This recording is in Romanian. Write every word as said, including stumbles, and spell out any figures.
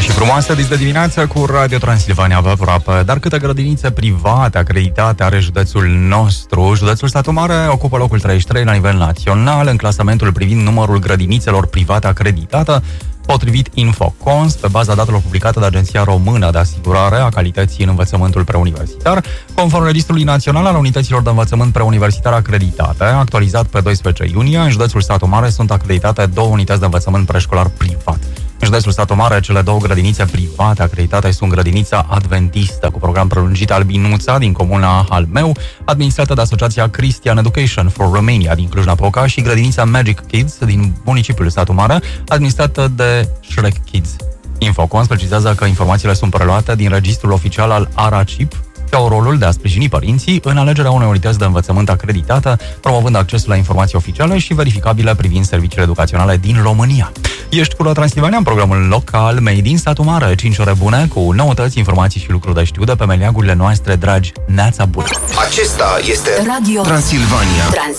și frumoasă, dis de dimineață cu Radio Transilvania vă aproape. Dar câte grădinițe private acreditate are județul nostru? Județul Satu Mare ocupă locul treizeci și trei la nivel național în clasamentul privind numărul grădinițelor private acreditate, potrivit Infocons, pe baza datelor publicate de Agenția Română de Asigurare a Calității în Învățământul Preuniversitar, conform Registrului Național al Unităților de Învățământ Preuniversitar acreditate, actualizat pe doisprezece iunie, în județul Satu Mare sunt acreditate două unități de învățământ preșcolar privat. În județul Satu Mare, cele două grădinițe private acreditate sunt grădinița Adventistă, cu program prelungit Albinuța, din comuna Halmeu, administrată de Asociația Christian Education for Romania, din Cluj-Napoca, și grădinița Magic Kids, din municipiul Satu Mare, administrată de Shrek Kids. Infocons precizează că informațiile sunt preluate din registrul oficial al ARACIP, ce au rolul de a sprijini părinții în alegerea unei unități de învățământ acreditată, promovând accesul la informații oficiale și verificabile privind serviciile educaționale din România. Ești cu la Transilvania în programul local Made in Satu Mare, cinci ore bune cu noutăți, informații și lucruri de știut de pe meleagurile noastre dragi. Neața bună! Acesta este Radio Transilvania. Trans-